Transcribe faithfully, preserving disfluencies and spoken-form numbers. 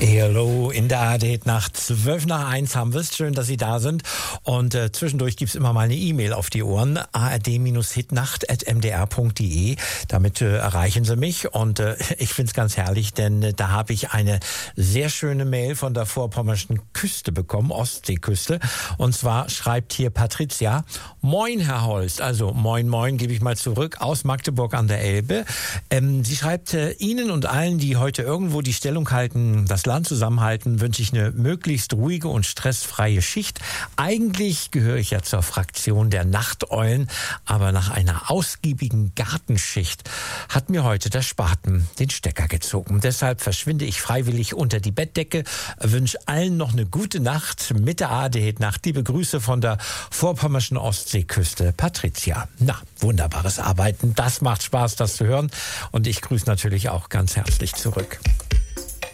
Hallo, in der A R D Nacht zwölf nach eins haben wir es. Schön, dass Sie da sind. Und äh, zwischendurch gibt's immer mal eine E-Mail auf die Ohren. a r d hitnacht at m d r punkt d e. Damit äh, erreichen Sie mich. Und äh, ich find's ganz herrlich, denn äh, da habe ich eine sehr schöne Mail von der vorpommerschen Küste bekommen, Ostseeküste. Und zwar schreibt hier Patricia: Moin, Herr Holst. Also moin, moin, gebe ich mal zurück aus Magdeburg an der Elbe. Ähm, sie schreibt, äh, Ihnen und allen, die heute irgendwo die Stellung halten, das Land zusammenhalten, wünsche ich eine möglichst ruhige und stressfreie Schicht. Eigentlich gehöre ich ja zur Fraktion der Nachteulen, aber nach einer ausgiebigen Gartenschicht hat mir heute der Spaten den Stecker gezogen. Deshalb verschwinde ich freiwillig unter die Bettdecke, wünsche allen noch eine gute Nacht mit der A R D-Nacht. Liebe Grüße von der vorpommerschen Ostseeküste, Patricia. Na, wunderbares Arbeiten. Das macht Spaß, das zu hören. Und ich grüße natürlich auch ganz herzlich zurück.